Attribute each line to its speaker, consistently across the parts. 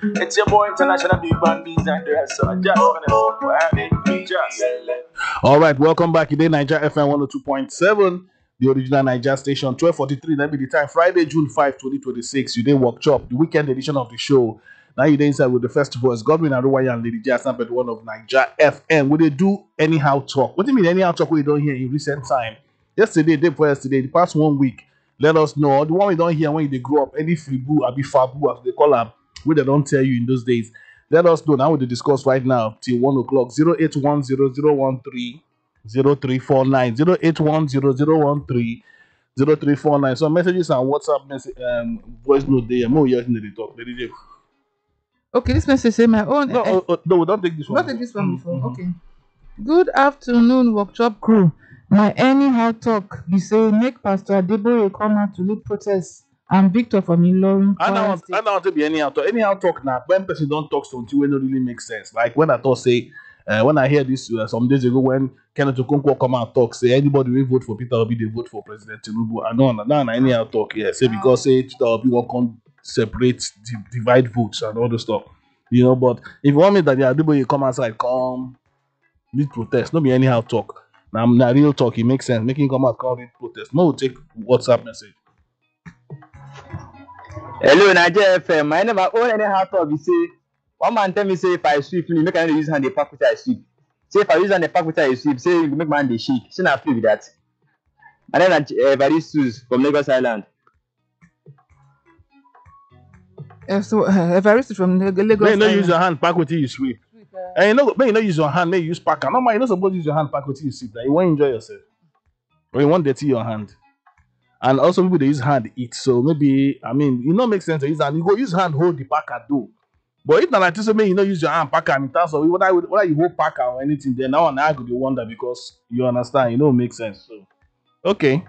Speaker 1: It's your boy International Big Band Beans and the rest. So I just gonna just. All right, welcome back. Today, Niger FM 102.7, the original Niger station, 12:43. That be the time. Friday, June 5, 2026. You did workshop, the weekend edition of the show. Now you inside with the first voice, Godwin Aruwaya and Lady Jasmine, but one of Niger FM. Would they do anyhow talk? What do you mean anyhow talk we don't hear in recent time? Yesterday, day before yesterday, the past 1 week, let us know. The one we don't hear when they grow up, any fribu, abi fabu, as they call them, where they don't tell you in those days. Let us know. Now we discuss right now till 1 o'clock. 08100130349. 08100130349. So messages and WhatsApp message voice note there. More years in the talk. Lady J.
Speaker 2: Okay, this message say my own.
Speaker 1: No, we don't take this one.
Speaker 2: Not take this one before. Okay. Good afternoon, workshop crew. My anyhow talk be say make Pastor Adeboye come out to lead protests and Victor from Ilorin.
Speaker 1: I don't want to be anyhow talk. Anyhow talk now. When person don't talk something when it really makes sense. Like when I thought say, when I hear this some days ago when Kenneth Okonkwo come out talk say anybody will vote for Peter Obi they vote for President Tinubu. I don't know. Anyhow talk here. Say because say Peter Obi won't come separate, divide votes and all the stuff. You know, but if you want me that the Adeboye come outside, come lead protest. No be anyhow talk. Now real talk. It makes sense. Making come out come lead protest. No, take WhatsApp message.
Speaker 3: Hello, Niger FM. My name is own anyhow talk. You say one man tell me say if I sweep, you make I use hand the pack which I sweep. Say if I use hand the pack which I sweep, say you make man the shake. Say na free with that. And then Evaristo from Lagos Island.
Speaker 2: So Evaristo from Lagos
Speaker 1: May you not
Speaker 2: Island.
Speaker 1: use your hand pack with you sweep. And you know, may you not use your hand, may you use packer. No man, you're not supposed to use your hand pack with you sweep. That you want to enjoy yourself. Or you want dirty your hand. And also people they use hand eat. So maybe you know make sense to use hand. You go use hand hold the packer do. But if not like this, so you know use your hand packer in terms of whether you hold packer or anything, then now and I could wonder because you understand, you know, make sense. So okay.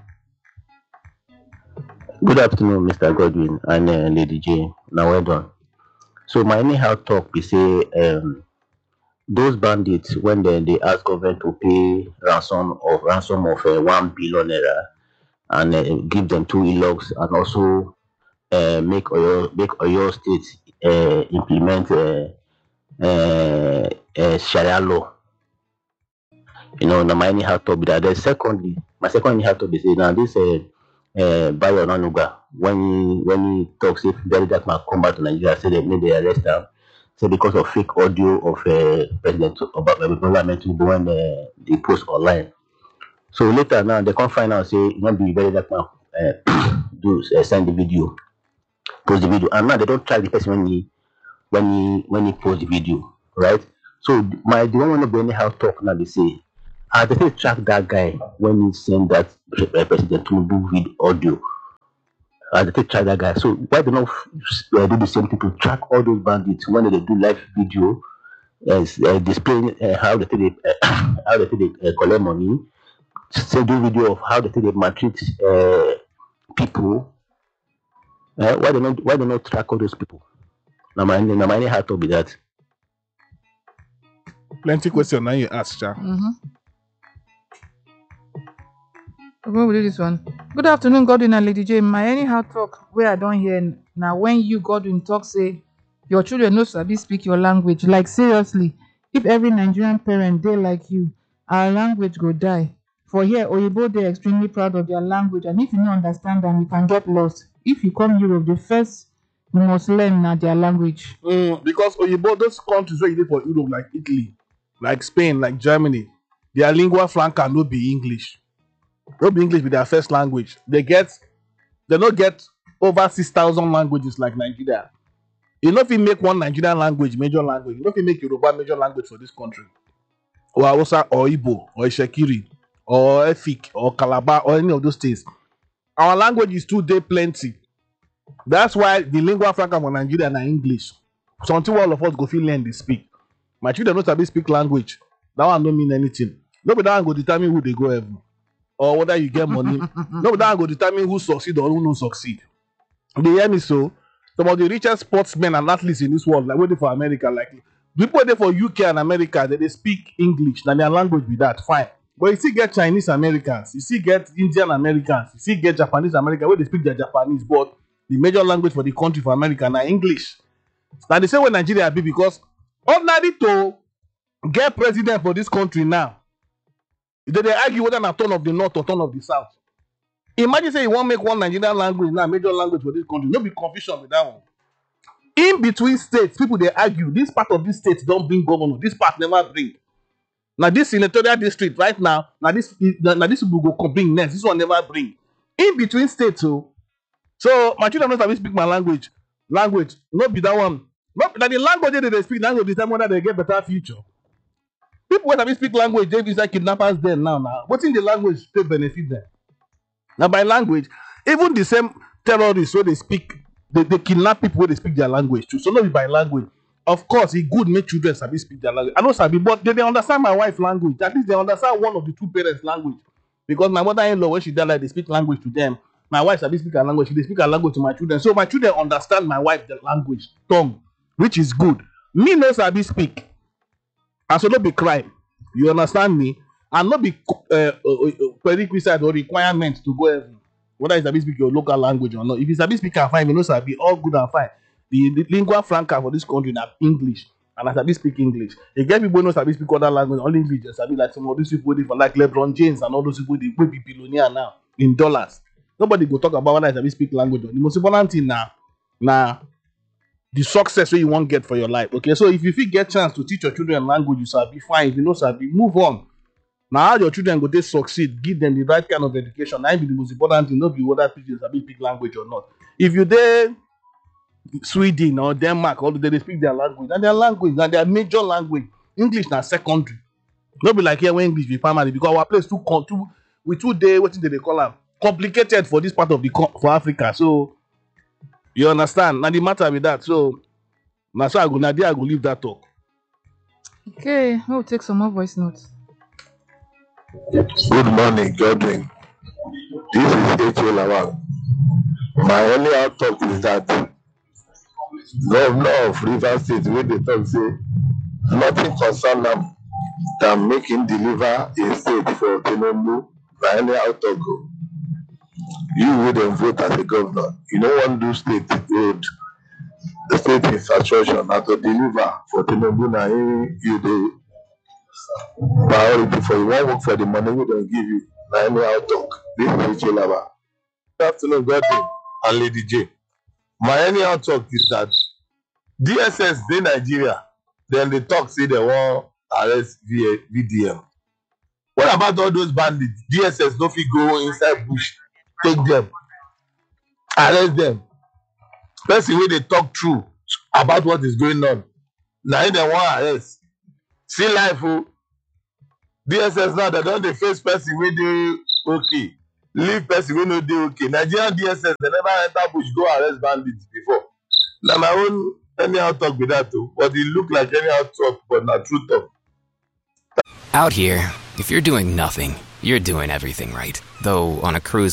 Speaker 4: Good afternoon, Mr. Godwin and Lady J. Now well done. So my anyhow talk, we say those bandits when they ask government to pay ransom of 1 billion naira and give them 2 e-logs and also make Oyo State implement Sharia law. You know, now my anyhow talk be that. Then secondly, my second anyhow talk be say now this Bayo Onanuga when he talks if very that man come back to Nigeria say they maybe arrest him. Say because of fake audio of President Parliament when they post online. So later now they can't find out say it not be very that man send the video, post the video, and now they don't track the person when he post the video, right? So the one want to be anyhow talk now they say they say track that guy when he send that President Tinubu with audio. They take track that guy. So why they not do the same thing to track all those bandits when they do live video as displaying how they take how they take collect money, say do video of how they take maltreat people. Why they not track all those people? Now my how to be that.
Speaker 1: Plenty question now you ask, Cha.
Speaker 2: When we do this one. Good afternoon, Godwin and Lady J. My anyhow talk where I don't hear now when you Godwin talk say your children no sabi speak your language. Like seriously, if every Nigerian parent dey like you, our language go die. For here, Oyibo dey extremely proud of their language, and if you no understand them, you can get lost. If you come Europe, the first you must learn na their language.
Speaker 1: Because Oyibo, those countries where you live for Europe, like Italy, like Spain, like Germany, their lingua franca no be English. No be English be their first language. They don't get over 6,000 languages like Nigeria. You know if you make one Nigerian language major language, you know if you make Yoruba major language for this country, or Hausa or Igbo or Ishekiri or Efik or Calabar or any of those things. Our language is too day plenty. That's why the lingua franca for Nigeria na English. Something all of us go feel learn they speak. My children don't sabi speak language. That one don't mean anything. Nobody that one go determine who they go heaven or whether you get money. Nobody that one go determine who succeed or who no succeed. They hear me so. Some of the richest sportsmen and athletes in this world, like waiting for America, like people there for UK and America, they speak English. Now their language be that fine. But you still get Chinese Americans, you still get Indian Americans, you still get Japanese Americans where they speak their Japanese, but the major language for the country for America now English. Now the same way Nigeria be, because ordinary to get president for this country now, they argue whether na turn of the north or turn of the south. Imagine say you want make one Nigerian language now major language for this country. No be confusion with that one. In between states, people they argue this part of this state don't bring governor, this part never bring. Now this senatorial district right now, now this people go bring next. This one never bring. In between states, so my children don't have speak my language. Language, not be that one. Not that the language they speak language determine whether they get better future. People when they speak language, they be like kidnappers there now. What's in the language they benefit them? Now by language, even the same terrorists where they speak, they kidnap people where they speak their language too. So not be by language. Of course, it good make children sabi speak their language. I know sabi, but they understand my wife's language. At least they understand one of the two parents' language. Because my mother-in-law, when she died, like they speak language to them. My wife sabi speak her language. She speak her language to my children. So my children understand my wife's language, tongue, which is good. Me no sabi speak, and so not be crime. You understand me? And not be prerequisite or requirement to go heaven. Whether you sabi speak your local language or not. If you sabi speak and fine, you know sabi all good and fine. The lingua franca for this country na English, and I sabi speak English. You get people who know sabi speak other language, only English. They sabi like some of these people for like LeBron James and all those people they will be billionaire now in dollars. Nobody go talk about whether I sabi speak language. The most important thing now the success that you want get for your life. Okay, so if you feel get chance to teach your children language, you sabi fine. If you know sabi, move on. Now how your children go they succeed, give them the right kind of education. That be the most important thing, not be whether teachers sabi speak language or not. If you there Sweden or Denmark, or they speak their language, and their major language. English na secondary. Not be like here when English be primary, because our place too day what they call them complicated for this part of for Africa. So you understand? Now the matter with that. So now so I go leave that talk.
Speaker 2: Okay, we'll take some more voice notes.
Speaker 5: Good morning, Godwin. This is H.O. Lawal. My only outtalk is that Governor of Rivers State, where they talk say nothing concern them than make him deliver a state for Tinubu. My only outtalk go. You wouldn't vote as a governor. You don't want to do state road, the state infrastructure, not to deliver for Tinubu. Now you the priority for you. Won't work for the money we don't give you. My only outtalk. This is H.O. Lawal. Good afternoon, Godwin and Lady J. My anyhow talk is that DSS in Nigeria, then they talk say they want arrest VDM. What about all those bandits? DSS no fit go inside bush, take them, arrest them. Person wey dey talk true about what is going on. Na him dem wan arrest. See life o. DSS now they don dey face person wey dey okay. Leave person wey no dey okay. Nigerian DSS they never enter bush go arrest bandits before. Na my own anyhow talk with that too, but it look like anyhow talk, but not true talk.
Speaker 6: Out here, if you're doing nothing, you're doing everything right. Though on a cruise